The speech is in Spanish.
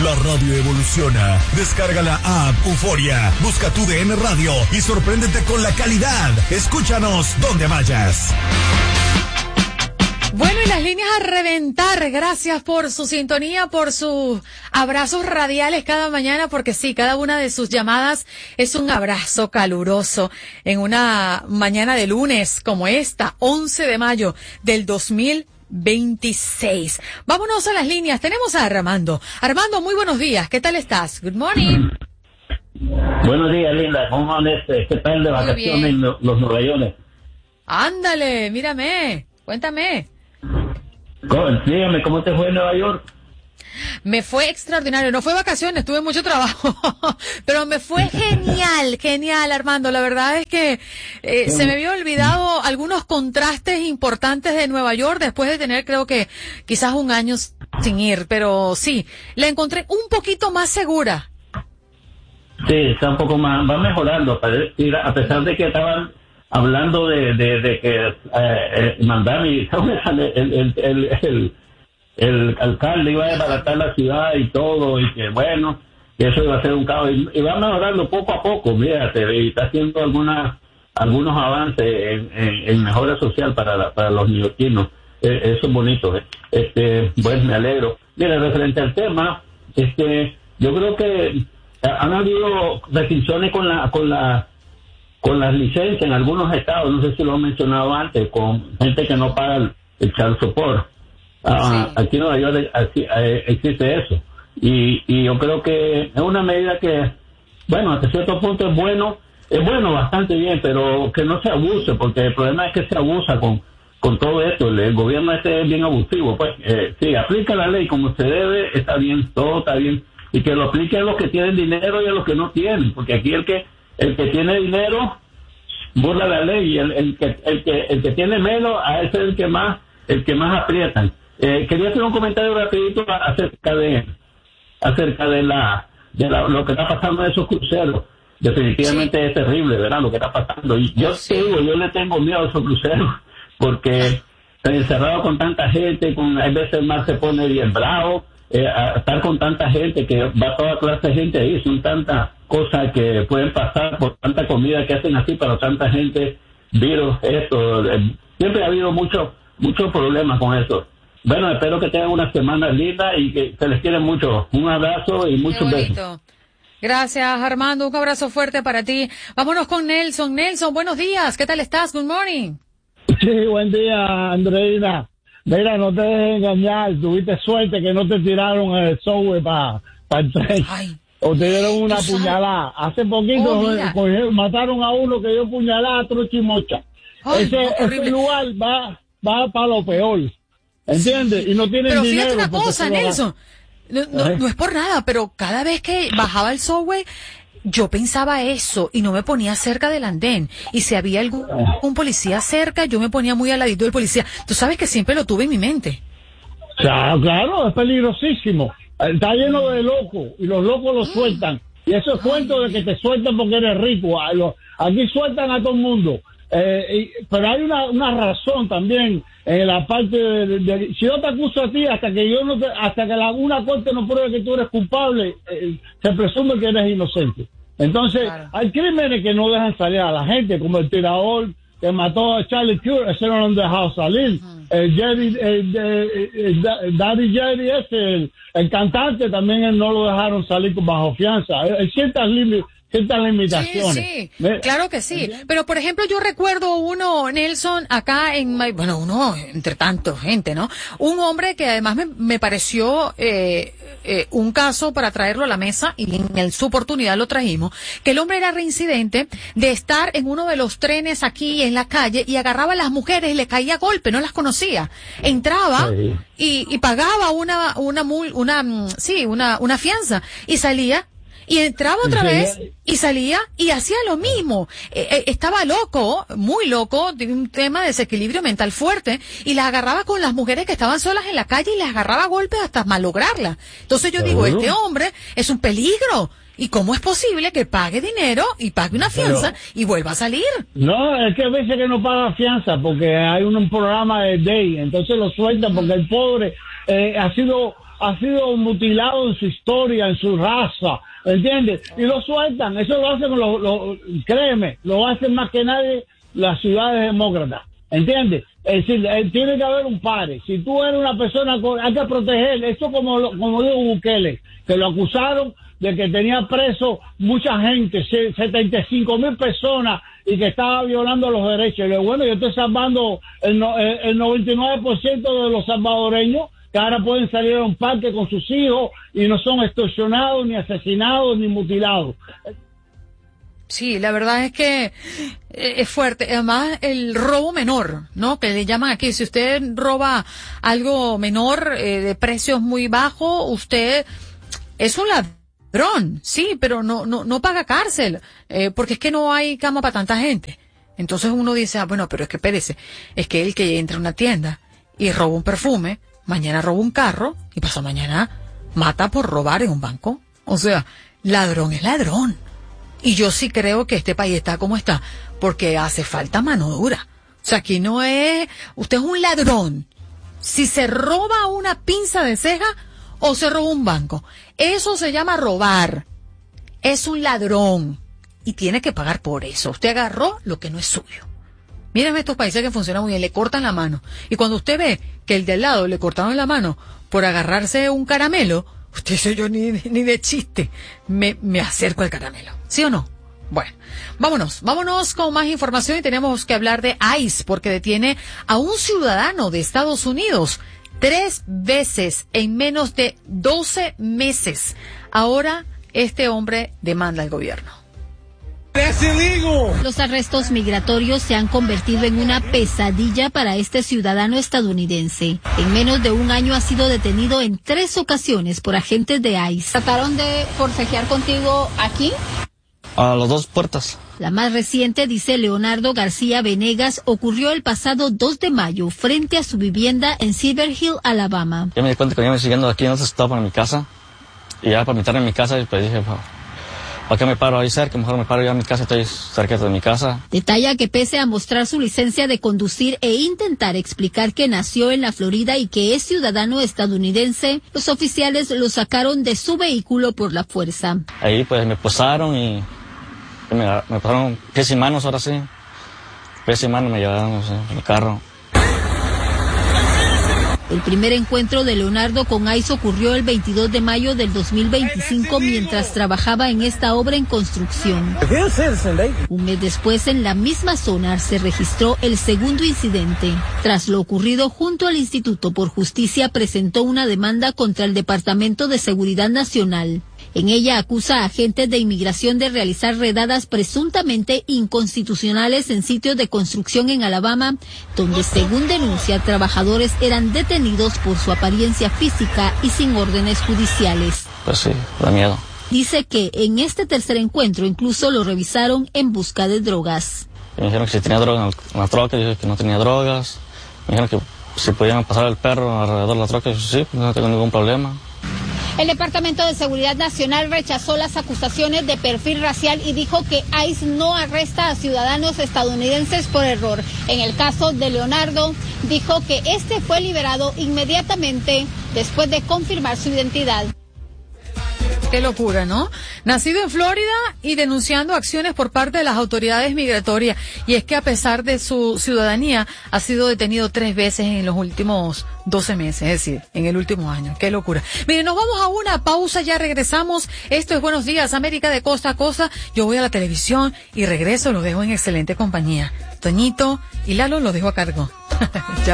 La radio evoluciona. Descarga la app Euforia, busca tu DN Radio y sorpréndete con la calidad. Escúchanos donde vayas. Bueno, y las líneas a reventar. Gracias por su sintonía, por sus abrazos radiales cada mañana, porque sí, cada una de sus llamadas es un abrazo caluroso en una mañana de lunes como esta, 11 de mayo del 2026. Vámonos a las líneas. Tenemos a Armando. Armando, muy buenos días. ¿Qué tal estás? Good morning. Buenos días, linda. ¿Cómo van este tal de vacaciones en los Nueva York? Ándale, mírame. Cuéntame. Dígame, ¿cómo te fue en Nueva York? Me fue extraordinario, no fue vacaciones, tuve mucho trabajo, pero me fue genial, Armando. La verdad es que se me había olvidado algunos contrastes importantes de Nueva York después de tener, creo que, quizás un año sin ir, pero sí, la encontré un poquito más segura. Sí, está un poco más, va mejorando, a pesar de que estaban hablando de que Mandami, el alcalde iba a desbaratar la ciudad y todo, y que bueno, que eso iba a ser un caos, y va mejorando poco a poco, fíjate, y está haciendo algunos avances en mejora social para los neoyorquinos. Eso es bonito, bueno, me alegro. Mira, referente al tema, yo creo que han habido restricciones con las licencias en algunos estados, no sé si lo he mencionado antes, con gente que no paga el child support. Sí. Aquí en Nueva York existe eso. Y yo creo que es una medida que, bueno, hasta cierto punto es bueno, bastante bien, pero que no se abuse, porque el problema es que se abusa con todo esto. El gobierno es bien abusivo. Pues sí, aplica la ley como se debe, está bien, todo está bien, y que lo aplique a los que tienen dinero y a los que no tienen, porque aquí el que tiene dinero burla la ley, y el que tiene menos, a ese es el que más aprietan. Quería hacer un comentario rapidito acerca de lo que está pasando en esos cruceros. Definitivamente sí. Es terrible, ¿verdad? Lo que está pasando. Y yo le tengo miedo a esos cruceros, porque encerrado con tanta gente, a veces el mar se pone bien bravo, a estar con tanta gente, que va toda clase de gente ahí, son tantas cosas que pueden pasar por tanta comida que hacen así para tanta gente, virus, esto, siempre ha habido muchos problemas con eso. Bueno, espero que tengan una semana linda y que se les quiere mucho. Un abrazo y muchos besos. Gracias, Armando. Un abrazo fuerte para ti. Vámonos con Nelson. Nelson, buenos días. ¿Qué tal estás? Good morning. Sí, buen día, Andreina. Mira, no te dejes engañar. Tuviste suerte que no te tiraron el subway para el tren. Ay. O te dieron una puñalada. Hace poquito mataron a uno que dio puñalada, trocha y mocha. Ese lugar va para lo peor. ¿Entiendes? Y no tienen pero dinero. Pero fíjate una cosa, Nelson. No es por nada, pero cada vez que bajaba el subway, yo pensaba eso y no me ponía cerca del andén. Y si había algún policía cerca, yo me ponía muy al ladito del policía. Tú sabes que siempre lo tuve en mi mente. Claro, es peligrosísimo. Está lleno de locos y los locos los sueltan. Y eso es cuento de que te sueltan porque eres rico. Aquí sueltan a todo el mundo. Pero hay una razón también en la parte de si yo te acuso a ti hasta que una corte no pruebe que tú eres culpable, se presume que eres inocente. Entonces hay crímenes que no dejan salir a la gente, como el tirador que mató a Charlie Kirk, ese no lo han dejado salir. Daddy Jerry, el cantante, también él no lo dejaron salir bajo fianza. Hay ciertas limitaciones. Sí, claro que sí. Pero, por ejemplo, yo recuerdo uno, Nelson, acá uno entre tanto gente, ¿no? Un hombre que además me pareció un caso para traerlo a la mesa, y en su oportunidad lo trajimos, que el hombre era reincidente de estar en uno de los trenes aquí en la calle y agarraba a las mujeres y le caía a golpe, no las conocía. Entraba y pagaba una fianza y salía. Y entraba otra vez y salía y hacía lo mismo. Estaba loco, muy loco, de un tema de desequilibrio mental fuerte, y las agarraba con las mujeres que estaban solas en la calle y las agarraba a golpes hasta malograrlas. Entonces yo digo, este hombre es un peligro. ¿Y cómo es posible que pague dinero y pague una fianza y vuelva a salir? No, es que a veces que no paga fianza porque hay un programa de day, entonces lo sueltan porque el pobre ha sido ha sido mutilado en su historia, en su raza, ¿entiendes? Y lo sueltan, eso lo hacen, créeme, lo hacen más que nadie las ciudades demócratas, ¿entiendes? Es decir, tiene que haber un pare. Si tú eres una persona, hay que proteger. Esto como dijo Bukele, que lo acusaron de que tenía preso mucha gente, 75,000 personas, y que estaba violando los derechos. Y bueno, yo estoy salvando el 99% de los salvadoreños, que ahora pueden salir a un parque con sus hijos y no son extorsionados, ni asesinados, ni mutilados. Sí, la verdad es que es fuerte. Además, el robo menor, ¿no? Que le llaman aquí. Si usted roba algo menor, de precios muy bajos, usted es un ladrón, sí, pero no paga cárcel, porque es que no hay cama para tanta gente. Entonces uno dice, bueno, pero es que espérese, es que el que entra a una tienda y roba un perfume, mañana roba un carro y pasado mañana mata por robar en un banco. O sea, ladrón es ladrón. Y yo sí creo que este país está como está, porque hace falta mano dura. O sea, aquí no es, usted es un ladrón. Si se roba una pinza de ceja o se roba un banco, eso se llama robar. Es un ladrón y tiene que pagar por eso. Usted agarró lo que no es suyo. Mírenme estos países que funcionan muy bien, le cortan la mano. Y cuando usted ve que el de al lado le cortaron la mano por agarrarse un caramelo, usted dice, yo ni de chiste me acerco al caramelo. ¿Sí o no? Bueno, vámonos con más información y tenemos que hablar de ICE porque detiene a un ciudadano de Estados Unidos 3 veces en menos de 12 meses. Ahora este hombre demanda al gobierno. Los arrestos migratorios se han convertido en una pesadilla para este ciudadano estadounidense. En menos de un año ha sido detenido en 3 ocasiones por agentes de ICE. ¿Trataron de forcejear contigo aquí? A las 2 puertas. La más reciente, dice Leonardo García Venegas, ocurrió el pasado 2 de mayo frente a su vivienda en Silver Hill, Alabama. Ya me di cuenta que me siguiendo aquí, no estaba para mi casa. Y ya para meterme en mi casa, pues dije, ¿para qué me paro ahí cerca? Mejor me paro ya en mi casa, estoy cerca de mi casa. Detalla que pese a mostrar su licencia de conducir e intentar explicar que nació en la Florida y que es ciudadano estadounidense, los oficiales lo sacaron de su vehículo por la fuerza. Ahí pues me posaron y me pasaron pies y manos, ahora sí. Pies y manos me llevaron, no sé, en el carro. El primer encuentro de Leonardo con ICE ocurrió el 22 de mayo del 2025 mientras trabajaba en esta obra en construcción. Un mes después, en la misma zona, se registró el segundo incidente. Tras lo ocurrido, junto al Instituto por Justicia presentó una demanda contra el Departamento de Seguridad Nacional. En ella acusa a agentes de inmigración de realizar redadas presuntamente inconstitucionales en sitios de construcción en Alabama, donde, según denuncia, trabajadores eran detenidos por su apariencia física y sin órdenes judiciales. Pues sí, da miedo. Dice que en este tercer encuentro incluso lo revisaron en busca de drogas. Me dijeron que si tenía drogas en la troca, dije que no tenía drogas. Me dijeron que si podían pasar el perro alrededor de la troca, dije sí, no tengo ningún problema. El Departamento de Seguridad Nacional rechazó las acusaciones de perfil racial y dijo que ICE no arresta a ciudadanos estadounidenses por error. En el caso de Leonardo, dijo que este fue liberado inmediatamente después de confirmar su identidad. Qué locura, ¿no? Nacido en Florida y denunciando acciones por parte de las autoridades migratorias. Y es que a pesar de su ciudadanía, ha sido detenido 3 veces en los últimos 12 meses, es decir, en el último año. Qué locura. Miren, nos vamos a una pausa, ya regresamos. Esto es Buenos Días, América de costa a costa. Yo voy a la televisión y regreso, los dejo en excelente compañía. Toñito y Lalo los dejo a cargo. Ya